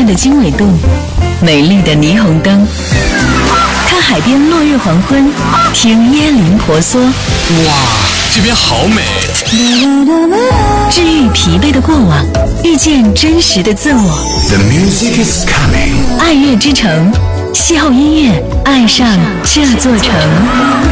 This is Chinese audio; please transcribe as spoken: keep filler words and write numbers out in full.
看的经纬度，美丽的霓虹灯，看海边落日黄昏，听椰林婆娑。 哇，这边好美！ 治愈疲惫的过往，遇见真实的自我。 The music is coming。 爱乐之城，邂逅音乐，爱上这座城。